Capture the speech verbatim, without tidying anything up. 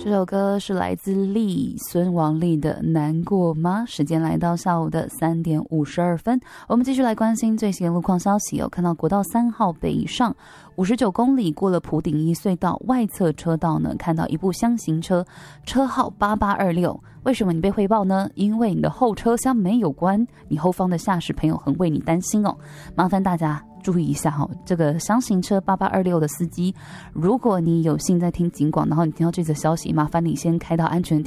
这首歌是来自丽孙王丽的《难过吗》。时间来到下午的三点五十二分，我们继续来关心最新的路况消息。有看到国道三号北上五十九公里，过了普顶一隧道外侧车道呢，看到一部厢型车，车号八八二六。为什么你被汇报呢？因为你的后车厢没有关，你后方的驾驶朋友很为你担心哦。麻烦大家注意一下哈、哦，这个厢型车八八二六的司机，如果你有幸在听警广，然后你听到这则消息，麻烦你先开到安全